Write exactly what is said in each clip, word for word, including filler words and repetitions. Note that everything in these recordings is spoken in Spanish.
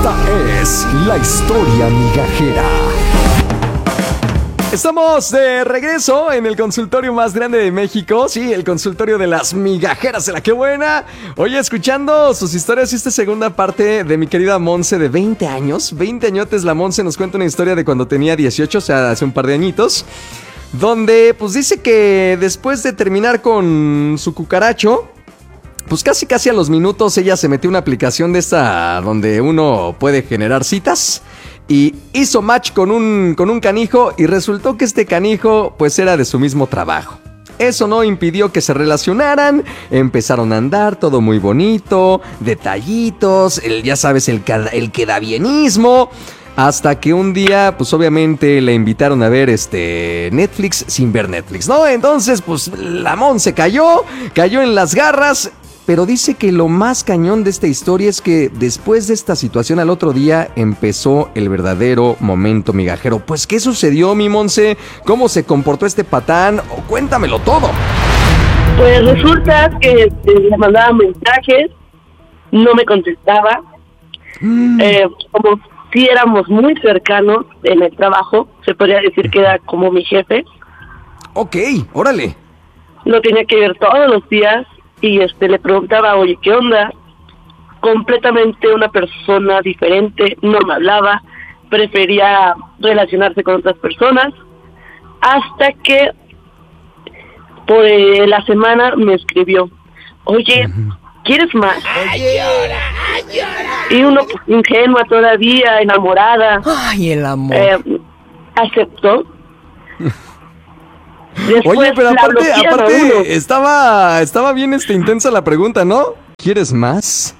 Esta es la historia migajera. Estamos de regreso en el consultorio más grande de México. Sí, el consultorio de las migajeras de la que buena. Oye, escuchando sus historias y esta segunda parte de mi querida Monse de veinte años. veinte añotes, la Monse nos cuenta una historia de cuando tenía dieciocho, o sea, hace un par de añitos. Donde, pues dice que después de terminar con su cucaracho, pues casi casi a los minutos ella se metió una aplicación de esta donde uno puede generar citas. Y hizo match con un, con un canijo y resultó que este canijo pues era de su mismo trabajo. Eso no impidió que se relacionaran, empezaron a andar, todo muy bonito, detallitos, el, ya sabes, el, el quedabienismo. Hasta que un día, pues obviamente le invitaron a ver este Netflix sin ver Netflix, ¿no? Entonces, pues la Monse cayó, cayó en las garras. Pero dice que lo más cañón de esta historia es que después de esta situación al otro día empezó el verdadero momento migajero. Pues, ¿qué sucedió, mi Monse? ¿Cómo se comportó este patán? O cuéntamelo todo. Pues resulta que le mandaba mensajes, no me contestaba. Mm. Eh, como si éramos muy cercanos en el trabajo, se podría decir que era como mi jefe. Ok, órale. Lo tenía que ver todos los días. Y este le preguntaba, oye, ¿qué onda? Completamente una persona diferente, no me hablaba, prefería relacionarse con otras personas, hasta que por eh, la semana me escribió, oye, ¿quieres más? Ay, llora, ay, llora. Y uno, pues, ingenua todavía, enamorada. Ay, el amor. Eh, aceptó. Después, oye, pero aparte, aparte estaba, estaba bien este, intensa la pregunta, ¿no? ¿Quieres más?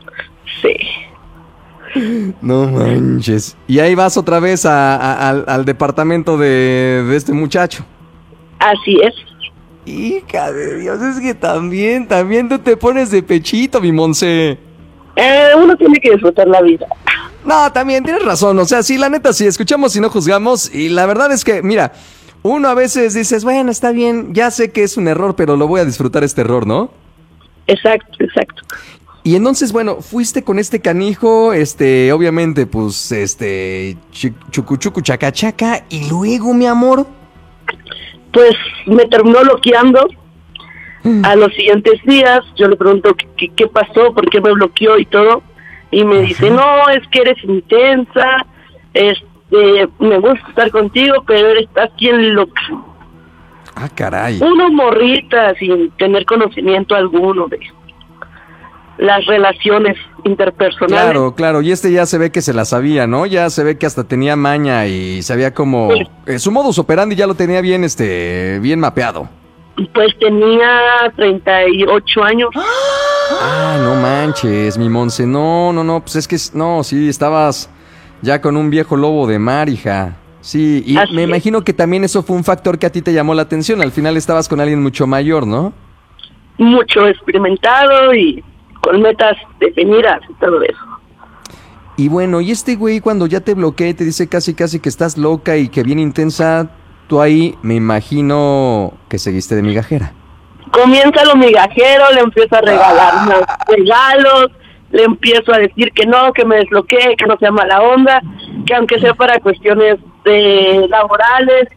Sí. No manches. Y ahí vas otra vez a, a, al, al departamento de, de este muchacho. Así es. Hija de Dios, es que también, también tú te pones de pechito, mi Monse. Eh, uno tiene que disfrutar la vida. No, también tienes razón, o sea, sí, la neta, sí, escuchamos y no juzgamos. Y la verdad es que, mira, uno a veces dices, bueno, está bien, ya sé que es un error, pero lo voy a disfrutar este error, ¿no? Exacto, exacto. Y entonces, bueno, fuiste con este canijo, este, obviamente, pues, este, chucu chucu chaca chaca, y luego, mi amor. Pues me terminó bloqueando. Mm. A los siguientes días, yo le pregunto qué, qué pasó, por qué me bloqueó y todo, y me Ajá. dice, no, es que eres intensa, este, Eh, me gusta estar contigo, pero eres bien loca. Ah, caray. Una morrita sin tener conocimiento alguno de las relaciones interpersonales. Claro, claro, y este ya se ve que se la sabía, ¿no? Ya se ve que hasta tenía maña y sabía como... Sí. Eh, su modus operandi ya lo tenía bien, este, bien mapeado. Pues tenía treinta y ocho años. Ah, no manches, mi Monse, no, no, no, pues es que, no, sí, estabas... ya con un viejo lobo de mar, hija. Sí, y Así me es. imagino que también eso fue un factor que a ti te llamó la atención. Al final estabas con alguien mucho mayor, ¿no? Mucho experimentado y con metas definidas y todo eso. Y bueno, y este güey cuando ya te bloquea y te dice casi casi que estás loca y que bien intensa, tú ahí me imagino que seguiste de migajera. Comienza lo migajero, le empiezo a regalar ah. unos regalos. Le empiezo a decir que no, que me desbloquee, que no sea mala onda, que aunque sea para cuestiones de laborales,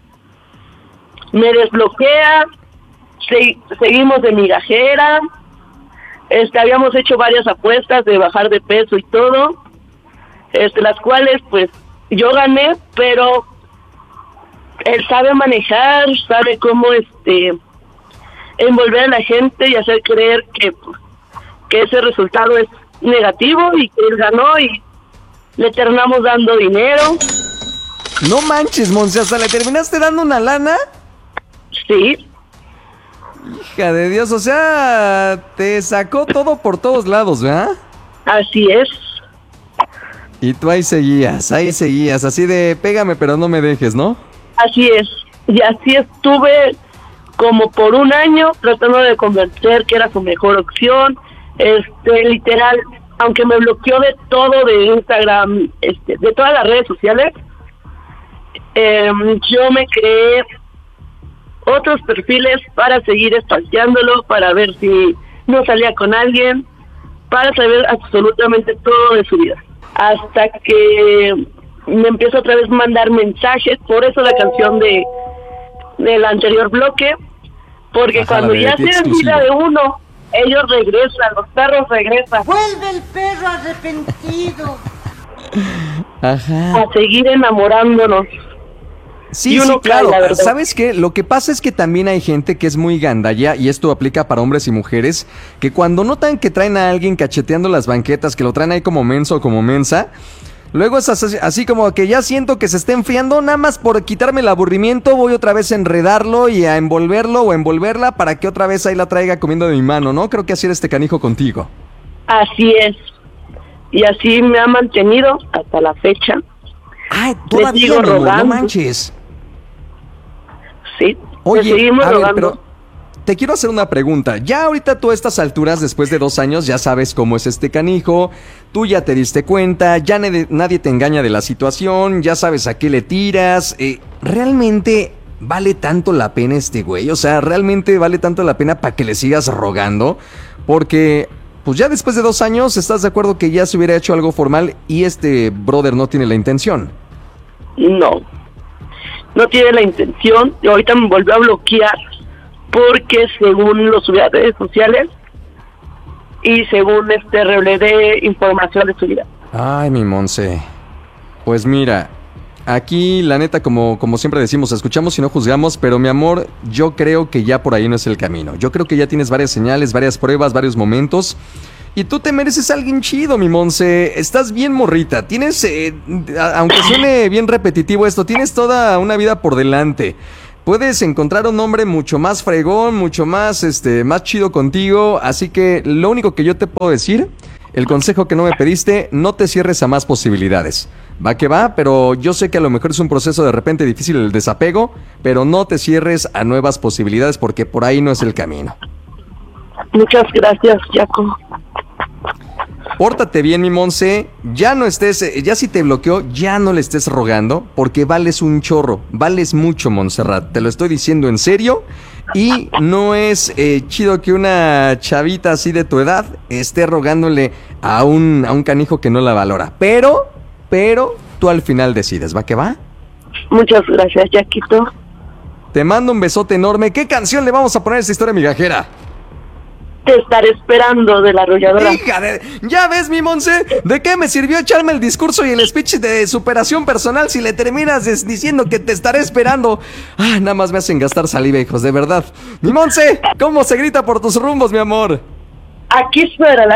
me desbloquea, se, seguimos de migajera, este, habíamos hecho varias apuestas de bajar de peso y todo, este, las cuales pues yo gané, pero él sabe manejar, sabe cómo este envolver a la gente y hacer creer que, que ese resultado es negativo y que él ganó y le terminamos dando dinero. No manches, Monse, ¿hasta le terminaste dando una lana? Sí. Hija de Dios, o sea, te sacó todo por todos lados, ¿verdad? Así es. Y tú ahí seguías, ahí seguías, así de pégame pero no me dejes, ¿no? Así es, y así estuve como por un año tratando de convencer que era su mejor opción. Este, literal, aunque me bloqueó de todo, de Instagram, este, de todas las redes sociales, eh, yo me creé otros perfiles para seguir stalkeándolo, para ver si no salía con alguien, para saber absolutamente todo de su vida. hasta que me empieza otra vez a mandar mensajes, por eso la canción de del anterior bloque, porque Ajá, cuando ya se exclusivo. olvida de uno, ellos regresan, los perros regresan. Vuelve el perro arrepentido. Ajá. A seguir enamorándonos. Sí, Y uno sí, claro. cae, la verdad. ¿Sabes qué? Lo que pasa es que también hay gente que es muy gandalla, y esto aplica para hombres y mujeres, que cuando notan que traen a alguien cacheteando las banquetas, que lo traen ahí como menso o como mensa, luego es así, así como que ya siento que se está enfriando, nada más por quitarme el aburrimiento, voy otra vez a enredarlo y a envolverlo o envolverla para que otra vez ahí la traiga comiendo de mi mano, ¿no? Creo que así era este canijo contigo. Así es. Y así me ha mantenido hasta la fecha. Ay, todavía, sigo mi amor, no rogando. manches. Sí. Oye, le seguimos a ver, rogando. pero te quiero hacer una pregunta. Ya ahorita tú a estas alturas, después de dos años, ya sabes cómo es este canijo, tú ya te diste cuenta, ya ne- nadie te engaña de la situación, ya sabes a qué le tiras. Eh, ¿Realmente vale tanto la pena este güey? O sea, ¿realmente vale tanto la pena para que le sigas rogando? Porque, pues ya después de dos años, ¿estás de acuerdo que ya se hubiera hecho algo formal y este brother no tiene la intención? No. No tiene la intención. Y ahorita me volvió a bloquear porque según lo subí a redes sociales y según este revelé información de su vida. Ay, mi Monse. Pues mira, aquí la neta, como, como siempre decimos, escuchamos y no juzgamos, pero mi amor, yo creo que ya por ahí no es el camino. Yo creo que ya tienes varias señales, varias pruebas, varios momentos. Y tú te mereces a alguien chido, mi Monse. Estás bien morrita. Tienes, eh, a- aunque suene bien repetitivo esto, tienes toda una vida por delante. Puedes encontrar un hombre mucho más fregón, mucho más, este, más chido contigo. Así que lo único que yo te puedo decir, el consejo que no me pediste, no te cierres a más posibilidades. Va que va, pero yo sé que a lo mejor es un proceso de repente difícil el desapego, pero no te cierres a nuevas posibilidades porque por ahí no es el camino. Muchas gracias, Jaco. Pórtate bien, mi Monse, ya no estés, eh, ya si te bloqueó, ya no le estés rogando, porque vales un chorro, vales mucho, Montserrat, te lo estoy diciendo en serio, y no es eh, chido que una chavita así de tu edad esté rogándole a un, a un canijo que no la valora, pero, pero, tú al final decides, ¿va que va? Muchas gracias, Jaquito. Te mando un besote enorme. ¿Qué canción le vamos a poner a esta historia migajera? Te estaré esperando de la arrolladora. Hija de... ¿Ya ves, mi Monse? ¿De qué me sirvió echarme el discurso y el speech de superación personal si le terminas des- diciendo que te estaré esperando? Ah, nada más me hacen gastar saliva, hijos, de verdad. Mi Monse, ¿cómo se grita por tus rumbos, mi amor? Aquí espera la